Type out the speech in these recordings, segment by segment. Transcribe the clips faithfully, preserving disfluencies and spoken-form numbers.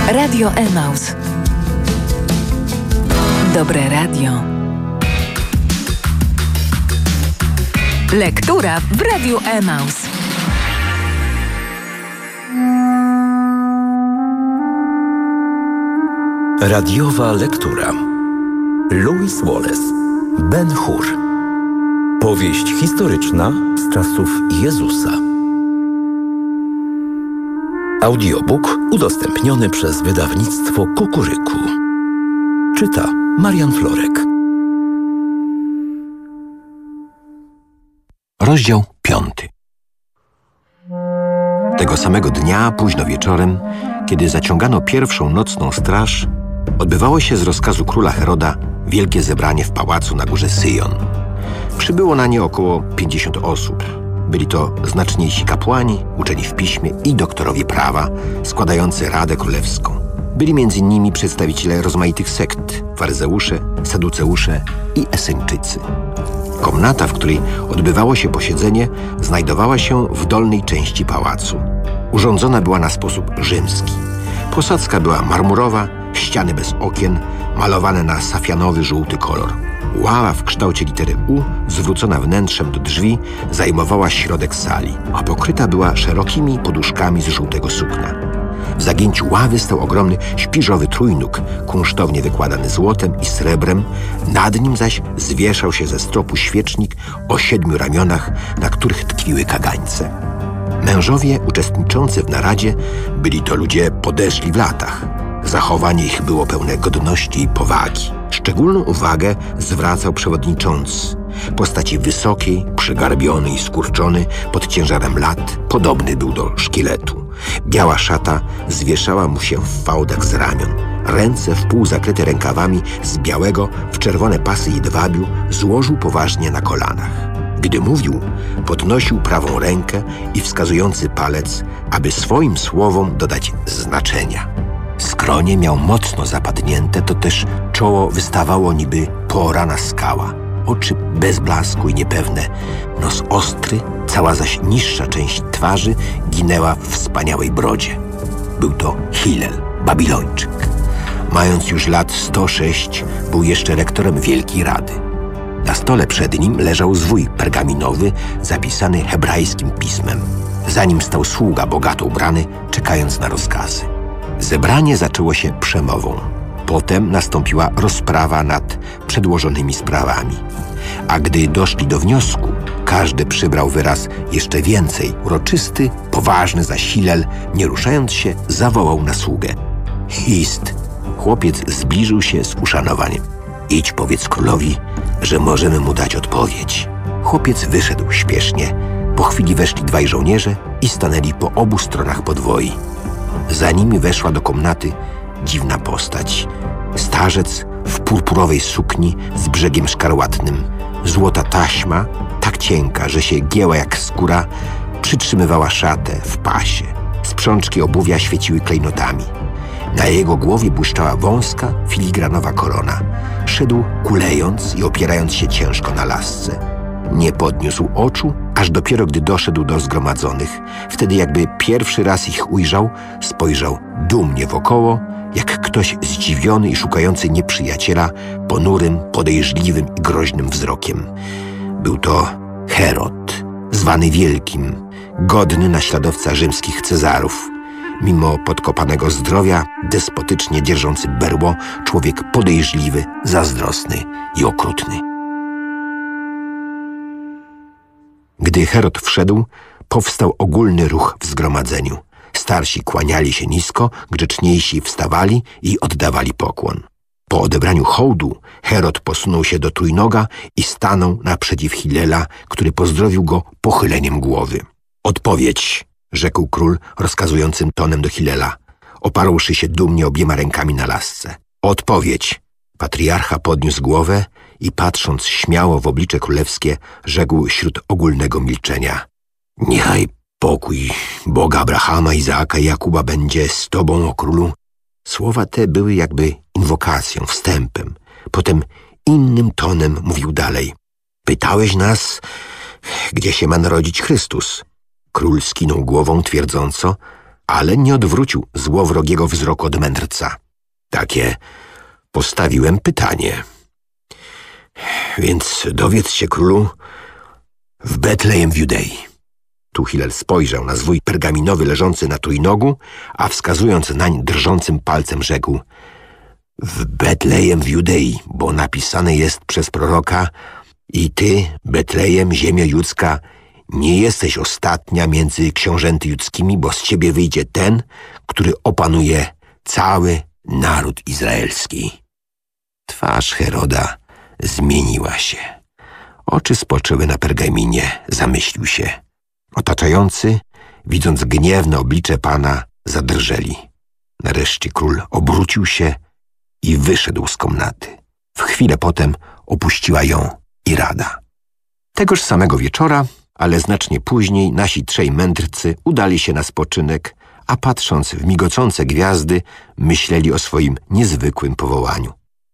Radio Emaus. Dobre radio. Lektura w Radiu Emaus. Radiowa lektura. Lewis Wallace, Ben-Hur. Powieść historyczna z czasów Jezusa. Audiobook udostępniony przez wydawnictwo Kukuryku. Czyta Marian Florek. Rozdział piąty. Tego samego dnia, późno wieczorem, kiedy zaciągano pierwszą nocną straż, odbywało się z rozkazu króla Heroda wielkie zebranie w pałacu na górze Syjon. Przybyło na nie około pięćdziesiąt osób. Byli to znaczniejsi kapłani, uczeni w piśmie i doktorowie prawa, składający Radę Królewską. Byli między innymi przedstawiciele rozmaitych sekt, faryzeusze, saduceusze i Eseńczycy. Komnata, w której odbywało się posiedzenie, znajdowała się w dolnej części pałacu. Urządzona była na sposób rzymski. Posadzka była marmurowa, ściany bez okien, malowane na safianowy żółty kolor. Ława w kształcie litery U, zwrócona wnętrzem do drzwi, zajmowała środek sali, a pokryta była szerokimi poduszkami z żółtego sukna. W zagięciu ławy stał ogromny śpiżowy trójnóg, kunsztownie wykładany złotem i srebrem, nad nim zaś zwieszał się ze stropu świecznik o siedmiu ramionach, na których tkwiły kagańce. Mężowie uczestniczący w naradzie byli to ludzie podeszli w latach. Zachowanie ich było pełne godności i powagi. Szczególną uwagę zwracał przewodniczący. Postaci wysokiej, przygarbiony i skurczony pod ciężarem lat, podobny był do szkieletu. Biała szata zwieszała mu się w fałdach z ramion. Ręce wpół zakryte rękawami z białego w czerwone pasy jedwabiu złożył poważnie na kolanach. Gdy mówił, podnosił prawą rękę i wskazujący palec, aby swoim słowom dodać znaczenia. Skronie miał mocno zapadnięte, to też czoło wystawało niby poorana skała. Oczy bez blasku i niepewne, nos ostry, cała zaś niższa część twarzy ginęła w wspaniałej brodzie. Był to Hillel, Babilończyk. Mając już lat sto sześć, był jeszcze rektorem Wielkiej Rady. Na stole przed nim leżał zwój pergaminowy, zapisany hebrajskim pismem. Za nim stał sługa bogato ubrany, czekając na rozkazy. Zebranie zaczęło się przemową. Potem nastąpiła rozprawa nad przedłożonymi sprawami. A gdy doszli do wniosku, każdy przybrał wyraz jeszcze więcej uroczysty, poważny zaś Hillel, nie ruszając się, zawołał na sługę. Hist! Chłopiec zbliżył się z uszanowaniem. Idź, powiedz królowi, że możemy mu dać odpowiedź. Chłopiec wyszedł śpiesznie. Po chwili weszli dwaj żołnierze i stanęli po obu stronach podwoi. Za nimi weszła do komnaty dziwna postać. Starzec w purpurowej sukni z brzegiem szkarłatnym. Złota taśma, tak cienka, że się gięła jak skóra, przytrzymywała szatę w pasie. Sprzączki obuwia świeciły klejnotami. Na jego głowie błyszczała wąska, filigranowa korona. Szedł kulejąc i opierając się ciężko na lasce. Nie podniósł oczu, aż dopiero gdy doszedł do zgromadzonych. Wtedy jakby pierwszy raz ich ujrzał, spojrzał dumnie wokoło, jak ktoś zdziwiony i szukający nieprzyjaciela ponurym, podejrzliwym i groźnym wzrokiem. Był to Herod, zwany Wielkim, godny naśladowca rzymskich Cezarów. Mimo podkopanego zdrowia, despotycznie dzierżący berło, człowiek podejrzliwy, zazdrosny i okrutny. Gdy Herod wszedł, powstał ogólny ruch w zgromadzeniu. Starsi kłaniali się nisko, grzeczniejsi wstawali i oddawali pokłon. Po odebraniu hołdu Herod posunął się do trójnoga i stanął naprzeciw Hillela, który pozdrowił go pochyleniem głowy. Odpowiedź, rzekł król rozkazującym tonem do Hillela, oparłszy się dumnie obiema rękami na lasce. Odpowiedź. Patriarcha podniósł głowę i patrząc śmiało w oblicze królewskie, rzekł wśród ogólnego milczenia. Niechaj pokój Boga Abrahama, Izaaka i Jakuba będzie z tobą, o królu. Słowa te były jakby inwokacją, wstępem. Potem innym tonem mówił dalej. Pytałeś nas, gdzie się ma narodzić Chrystus? Król skinął głową twierdząco, ale nie odwrócił złowrogiego wzroku od mędrca. Takie postawiłem pytanie. Więc dowiedz się, królu, w Betlejem w Judei. Tu Hillel spojrzał na zwój pergaminowy leżący na trójnogu, a wskazując nań drżącym palcem rzekł: w Betlejem w Judei, bo napisane jest przez proroka: i ty, Betlejem, ziemio judzka, nie jesteś ostatnia między książęty judzkimi, bo z ciebie wyjdzie ten, który opanuje cały naród izraelski. Twarz Heroda zmieniła się. Oczy spoczęły na pergaminie, zamyślił się. Otaczający, widząc gniewne oblicze Pana, zadrżeli. Nareszcie król obrócił się i wyszedł z komnaty. W chwilę potem opuściła ją i rada. Tegoż samego wieczora, ale znacznie później, nasi trzej mędrcy udali się na spoczynek, a patrząc w migocące gwiazdy, myśleli o swoim niezwykłym powołaniu.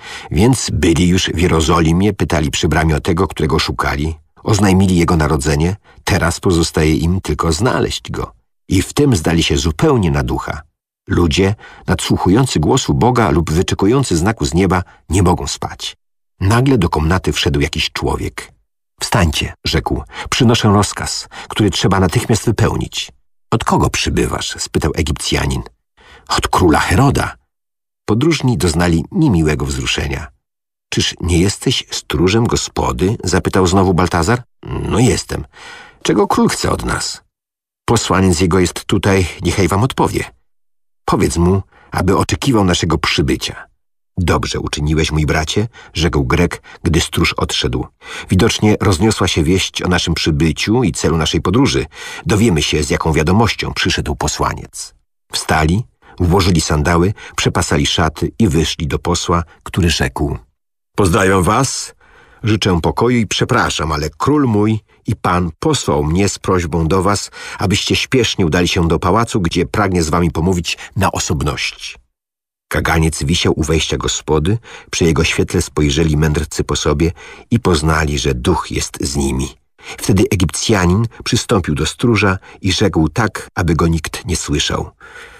Więc byli już w Jerozolimie, pytali przy bramie o tego, którego szukali, oznajmili jego narodzenie, teraz pozostaje im tylko znaleźć go. I w tym zdali się zupełnie na ducha. Ludzie, nadsłuchujący głosu Boga lub wyczekujący znaku z nieba, nie mogą spać. Nagle do komnaty wszedł jakiś człowiek. Wstańcie, rzekł, przynoszę rozkaz, który trzeba natychmiast wypełnić. Od kogo przybywasz? Spytał Egipcjanin. Od króla Heroda. Podróżni doznali niemiłego wzruszenia. Czyż nie jesteś stróżem gospody? Zapytał znowu Baltazar. No jestem. Czego król chce od nas? Posłaniec jego jest tutaj, niechaj wam odpowie. Powiedz mu, aby oczekiwał naszego przybycia. Dobrze uczyniłeś, mój bracie, rzekł Grek, gdy stróż odszedł. Widocznie rozniosła się wieść o naszym przybyciu i celu naszej podróży. Dowiemy się, z jaką wiadomością przyszedł posłaniec. Wstali, włożyli sandały, przepasali szaty i wyszli do posła, który rzekł: pozdrawiam was, życzę pokoju i przepraszam, ale król mój i pan posłał mnie z prośbą do was, abyście śpiesznie udali się do pałacu, gdzie pragnie z wami pomówić na osobności. Kaganiec wisiał u wejścia gospody, przy jego świetle spojrzeli mędrcy po sobie i poznali, że duch jest z nimi. Wtedy Egipcjanin przystąpił do stróża i rzekł tak, aby go nikt nie słyszał: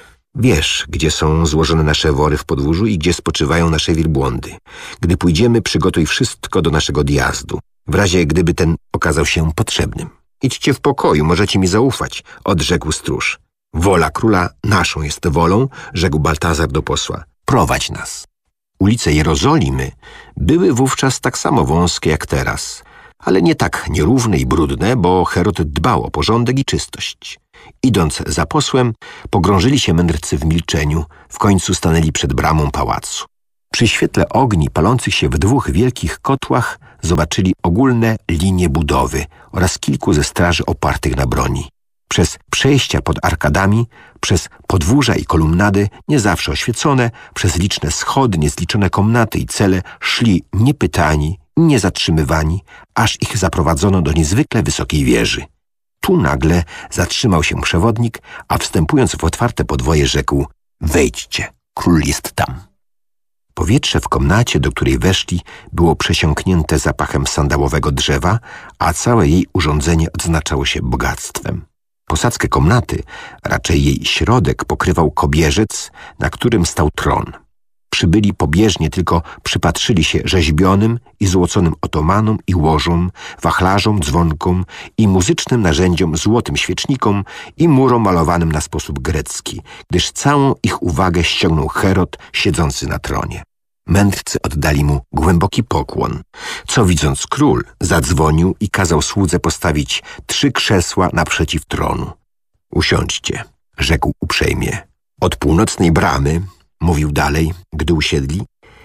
wiesz, gdzie są złożone nasze wory w podwórzu i gdzie spoczywają nasze wielbłądy. Gdy pójdziemy, przygotuj wszystko do naszego odjazdu, w razie gdyby ten okazał się potrzebnym. Idźcie w pokoju, możecie mi zaufać, odrzekł stróż. Wola króla naszą jest wolą, rzekł Baltazar do posła. Prowadź nas. Ulice Jerozolimy były wówczas tak samo wąskie jak teraz, ale nie tak nierówne i brudne, bo Herod dbał o porządek i czystość. Idąc za posłem, pogrążyli się mędrcy w milczeniu, w końcu stanęli przed bramą pałacu. Przy świetle ogni palących się w dwóch wielkich kotłach zobaczyli ogólne linie budowy oraz kilku ze straży opartych na broni. Przez przejścia pod arkadami, przez podwórza i kolumnady, nie zawsze oświecone, przez liczne schody, niezliczone komnaty i cele szli niepytani, niezatrzymywani, aż ich zaprowadzono do niezwykle wysokiej wieży. Tu nagle zatrzymał się przewodnik, a wstępując w otwarte podwoje rzekł: wejdźcie, król jest tam. Powietrze w komnacie, do której weszli, było przesiąknięte zapachem sandałowego drzewa, a całe jej urządzenie odznaczało się bogactwem. Posadzkę komnaty, raczej jej środek, pokrywał kobierzec, na którym stał tron. Przybyli pobieżnie tylko przypatrzyli się rzeźbionym i złoconym otomanom i łożom, wachlarzom, dzwonkom i muzycznym narzędziom, złotym świecznikom i murom malowanym na sposób grecki, gdyż całą ich uwagę ściągnął Herod siedzący na tronie. Mędrcy oddali mu głęboki pokłon, co widząc król zadzwonił i kazał słudze postawić trzy krzesła naprzeciw tronu. Usiądźcie, rzekł uprzejmie. Od północnej bramy, mówił dalej, gdy usiedli,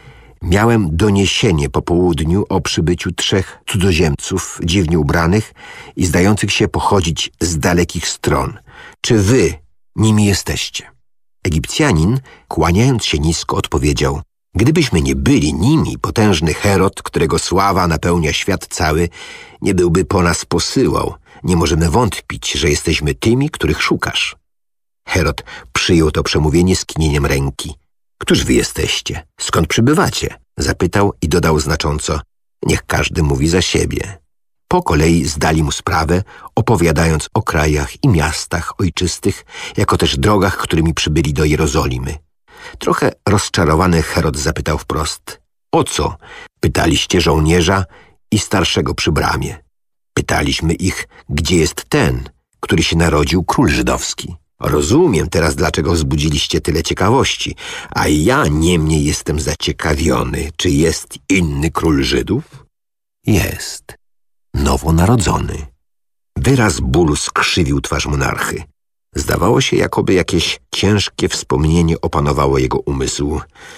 miałem doniesienie po południu o przybyciu trzech cudzoziemców dziwnie ubranych i zdających się pochodzić z dalekich stron. Czy wy nimi jesteście? Egipcjanin, kłaniając się nisko, odpowiedział: gdybyśmy nie byli nimi, potężny Herod, którego sława napełnia świat cały, nie byłby po nas posyłał. Nie możemy wątpić, że jesteśmy tymi, których szukasz. Herod przyjął to przemówienie skinieniem ręki. Któż wy jesteście? Skąd przybywacie? Zapytał i dodał znacząco: niech każdy mówi za siebie. Po kolei zdali mu sprawę, opowiadając o krajach i miastach ojczystych, jako też drogach, którymi przybyli do Jerozolimy. Trochę rozczarowany Herod zapytał wprost: o co pytaliście żołnierza i starszego przy bramie? Pytaliśmy ich, gdzie jest ten, który się narodził, król żydowski. Rozumiem teraz, dlaczego wzbudziliście tyle ciekawości, a ja niemniej jestem zaciekawiony, czy jest inny król Żydów? Jest. Nowonarodzony. Wyraz bólu skrzywił twarz monarchy. Zdawało się, jakoby jakieś ciężkie wspomnienie opanowało jego umysł.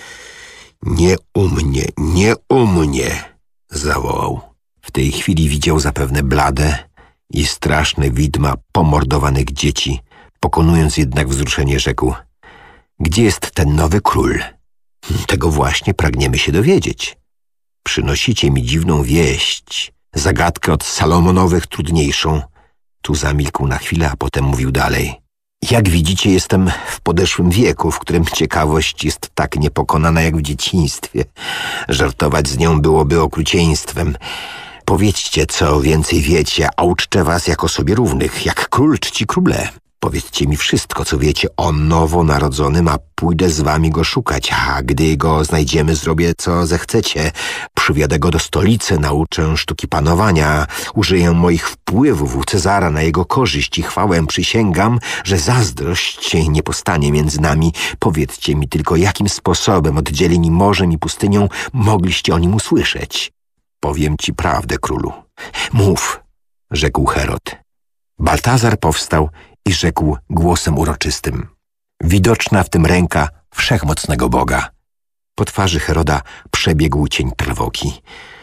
Nie u mnie, nie u mnie, zawołał. W tej chwili widział zapewne blade i straszne widma pomordowanych dzieci. Pokonując jednak wzruszenie, rzekł: gdzie jest ten nowy król? Tego właśnie pragniemy się dowiedzieć. Przynosicie mi dziwną wieść, zagadkę od Salomonowych trudniejszą. Tu zamilkł na chwilę, a potem mówił dalej. Jak widzicie, jestem w podeszłym wieku, w którym ciekawość jest tak niepokonana jak w dzieciństwie. Żartować z nią byłoby okrucieństwem. Powiedzcie, co więcej wiecie, a uczczę was jako sobie równych, jak król czci króle. Powiedzcie mi wszystko, co wiecie o nowonarodzonym, a pójdę z wami go szukać, a gdy go znajdziemy, zrobię, co zechcecie. Przywiodę go do stolicy, nauczę sztuki panowania, użyję moich wpływów u Cezara na jego korzyść i chwałę. Przysięgam, że zazdrość nie powstanie między nami. Powiedzcie mi tylko, jakim sposobem, oddzieleni morzem i pustynią, mogliście o nim usłyszeć. Powiem ci prawdę, królu. Mów, rzekł Herod. Baltazar powstał i rzekł głosem uroczystym: widoczna w tym ręka wszechmocnego Boga. Po twarzy Heroda przebiegł cień trwogi.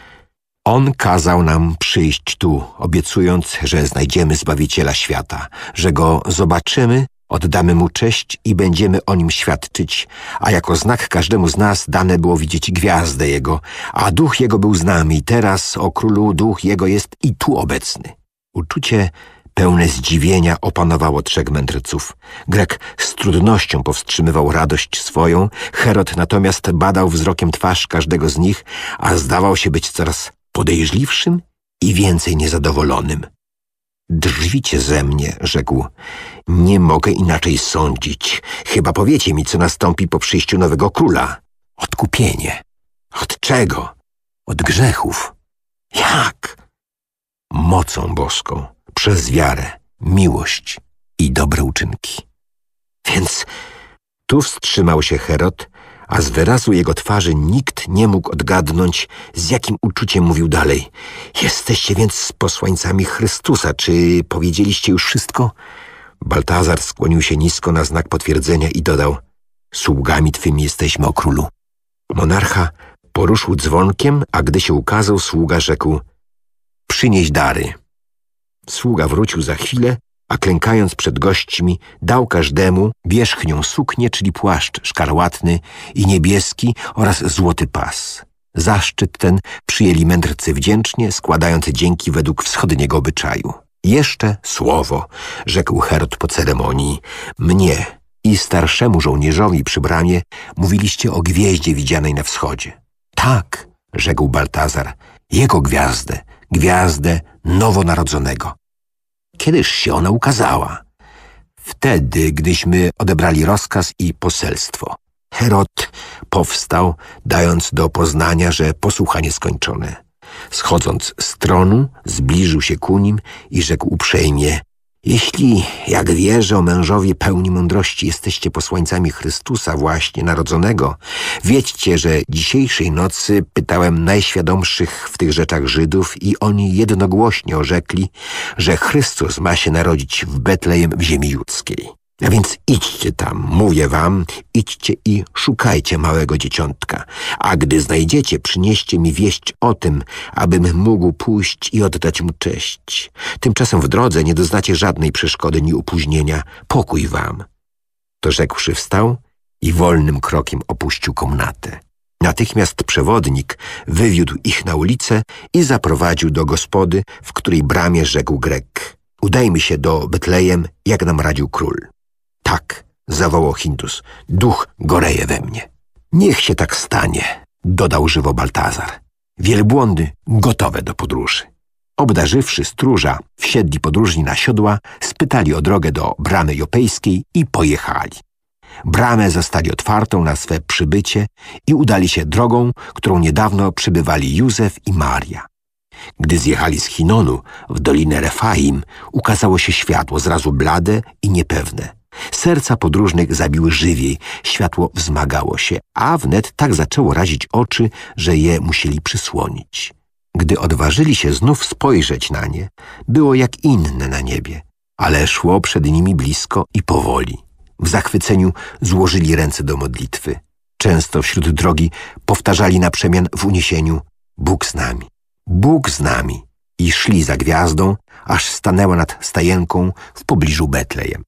On kazał nam przyjść tu, obiecując, że znajdziemy Zbawiciela świata, że go zobaczymy, oddamy mu cześć i będziemy o nim świadczyć, a jako znak każdemu z nas dane było widzieć gwiazdę jego, a duch jego był z nami. Teraz, o królu, duch jego jest i tu obecny. Uczucie pełne zdziwienia opanowało trzech mędrców. Grek z trudnością powstrzymywał radość swoją, Herod natomiast badał wzrokiem twarz każdego z nich, a zdawał się być coraz podejrzliwszym i więcej niezadowolonym. Drwicie ze mnie, rzekł. Nie mogę inaczej sądzić. Chyba powiecie mi, co nastąpi po przyjściu nowego króla. Odkupienie. Od czego? Od grzechów. Jak? Mocą boską. Przez wiarę, miłość i dobre uczynki. Więc tu wstrzymał się Herod, a z wyrazu jego twarzy nikt nie mógł odgadnąć, z jakim uczuciem mówił dalej. Jesteście więc posłańcami Chrystusa. Czy powiedzieliście już wszystko? Baltazar skłonił się nisko na znak potwierdzenia i dodał: sługami twymi jesteśmy, o królu. Monarcha poruszył dzwonkiem, a gdy się ukazał, sługa rzekł: przynieś dary. Sługa wrócił za chwilę, a klękając przed gośćmi, dał każdemu wierzchnią suknię, czyli płaszcz szkarłatny i niebieski oraz złoty pas. Zaszczyt ten przyjęli mędrcy wdzięcznie, składając dzięki według wschodniego obyczaju. Jeszcze słowo, rzekł Herod po ceremonii. Mnie i starszemu żołnierzowi przy bramie mówiliście o gwieździe widzianej na wschodzie. Tak, rzekł Baltazar, jego gwiazdę, gwiazdę nowonarodzonego. Kiedyż się ona ukazała? Wtedy, gdyśmy odebrali rozkaz i poselstwo. Herod powstał, dając do poznania, że posłuchanie skończone. Schodząc z tronu, zbliżył się ku nim i rzekł uprzejmie: jeśli, jak wierzę, mężowie pełni mądrości, jesteście posłańcami Chrystusa właśnie narodzonego, wiedźcie, że dzisiejszej nocy pytałem najświadomszych w tych rzeczach Żydów i oni jednogłośnie orzekli, że Chrystus ma się narodzić w Betlejem w ziemi judzkiej. A więc idźcie tam, mówię wam, idźcie i szukajcie małego dzieciątka, a gdy znajdziecie, przynieście mi wieść o tym, abym mógł pójść i oddać mu cześć. Tymczasem w drodze nie doznacie żadnej przeszkody ni opóźnienia. Pokój wam. To rzekłszy wstał i wolnym krokiem opuścił komnatę. Natychmiast przewodnik wywiódł ich na ulicę i zaprowadził do gospody, w której bramie rzekł Grek: udajmy się do Betlejem, jak nam radził król. Tak, zawołał Hindus, duch goreje we mnie. Niech się tak stanie, dodał żywo Baltazar. Wielbłądy gotowe do podróży. Obdarzywszy stróża, wsiedli podróżni na siodła, spytali o drogę do bramy jopejskiej i pojechali. Bramę zastali otwartą na swe przybycie i udali się drogą, którą niedawno przybywali Józef i Maria. Gdy zjechali z Chinonu w dolinę Refaim, ukazało się światło, zrazu blade i niepewne. Serca podróżnych zabiły żywiej, światło wzmagało się, a wnet tak zaczęło razić oczy, że je musieli przysłonić. Gdy odważyli się znów spojrzeć na nie, było jak inne na niebie, ale szło przed nimi blisko i powoli. W zachwyceniu złożyli ręce do modlitwy. Często wśród drogi powtarzali na przemian w uniesieniu: Bóg z nami, Bóg z nami, i szli za gwiazdą, aż stanęła nad stajenką w pobliżu Betlejem.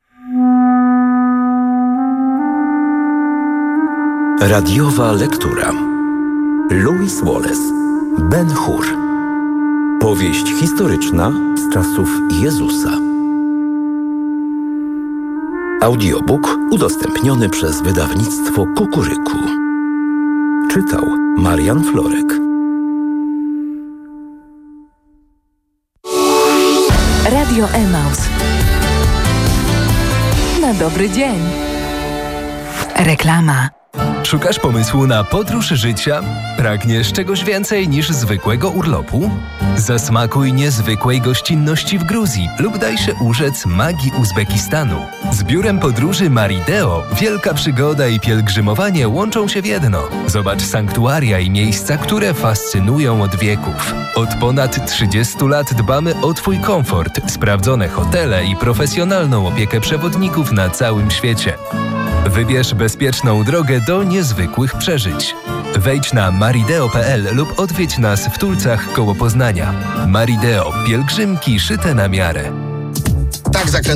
Radiowa lektura. Louis Wallace, Ben-Hur. Powieść historyczna z czasów Jezusa. Audiobook udostępniony przez wydawnictwo Kukuryku. Czytał Marian Florek. Radio Emaus. Na dobry dzień. Reklama. Szukasz pomysłu na podróż życia? Pragniesz czegoś więcej niż zwykłego urlopu? Zasmakuj niezwykłej gościnności w Gruzji lub daj się urzec magii Uzbekistanu. Z biurem podróży Marideo wielka przygoda i pielgrzymowanie łączą się w jedno. Zobacz sanktuaria i miejsca, które fascynują od wieków. Od ponad trzydziestu lat dbamy o Twój komfort, sprawdzone hotele i profesjonalną opiekę przewodników na całym świecie. Wybierz bezpieczną drogę do niezwykłych przeżyć. Wejdź na marideo kropka pe el lub odwiedź nas w Tulcach koło Poznania. Marideo. Pielgrzymki szyte na miarę. Tak zakręcamy.